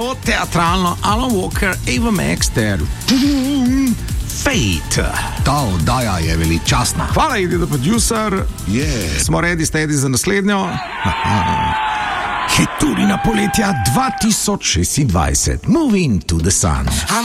Teatralno Alan Walker, Ava Max ter Fate. Ta oddaja je veličastna. Hvala, Edi, da producer. Smo ready, steady za naslednjo. Hiturina poletja 2026. Moving to the sun.